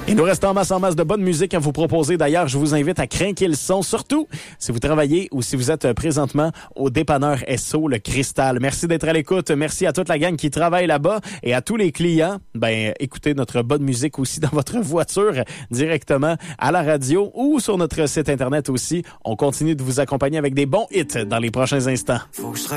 Il nous reste en masse de bonne musique à vous proposer. D'ailleurs, je vous invite à craquer le son, surtout si vous travaillez ou si vous êtes présentement au dépanneur Esso, le Cristal. Merci d'être à l'écoute. Merci à toute la gang qui travaille là-bas et à tous les clients. Écoutez notre bonne musique aussi dans votre voiture, directement à la radio ou sur notre site Internet aussi. On continue de vous accompagner avec des bons hits dans les prochains instants.